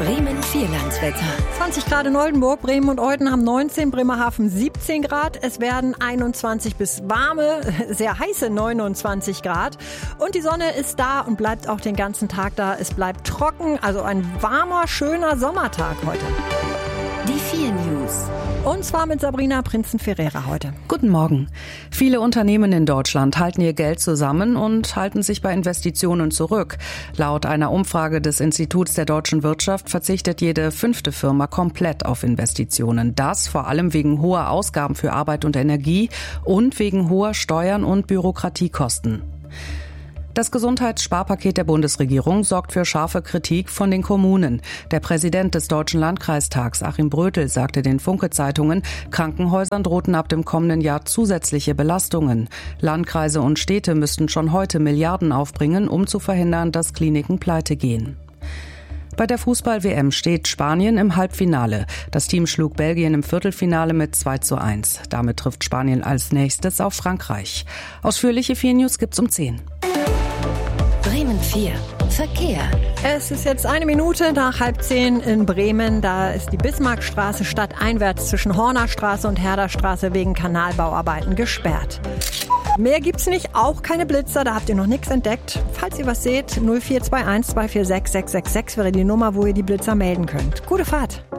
Bremen Vierlandswetter. 20 Grad in Oldenburg, Bremen und Olden haben 19, Bremerhaven 17 Grad. Es werden 21 bis warme, sehr heiße 29 Grad. Und die Sonne ist da und bleibt auch den ganzen Tag da. Es bleibt trocken, also ein warmer, schöner Sommertag heute. Die 4 News. Und zwar mit Sabrina Prinzen-Ferreira heute. Guten Morgen. Viele Unternehmen in Deutschland halten ihr Geld zusammen und halten sich bei Investitionen zurück. Laut einer Umfrage des Instituts der deutschen Wirtschaft verzichtet jede 5. Firma komplett auf Investitionen. Das vor allem wegen hoher Ausgaben für Arbeit und Energie und wegen hoher Steuern und Bürokratiekosten. Das Gesundheitssparpaket der Bundesregierung sorgt für scharfe Kritik von den Kommunen. Der Präsident des Deutschen Landkreistags, Achim Brötel, sagte den Funke-Zeitungen, Krankenhäusern drohten ab dem kommenden Jahr zusätzliche Belastungen. Landkreise und Städte müssten schon heute Milliarden aufbringen, um zu verhindern, dass Kliniken pleite gehen. Bei der Fußball-WM steht Spanien im Halbfinale. Das Team schlug Belgien im Viertelfinale mit 2:1. Damit trifft Spanien als nächstes auf Frankreich. Ausführliche 4 News gibt's um 10. Bremen 4. Verkehr. Es ist jetzt 1 Minute nach 9:30 in Bremen. Da ist die Bismarckstraße stadteinwärts zwischen Hornerstraße und Herderstraße wegen Kanalbauarbeiten gesperrt. Mehr gibt's nicht, auch keine Blitzer, da habt ihr noch nichts entdeckt. Falls ihr was seht, 0421 246 666 wäre die Nummer, wo ihr die Blitzer melden könnt. Gute Fahrt!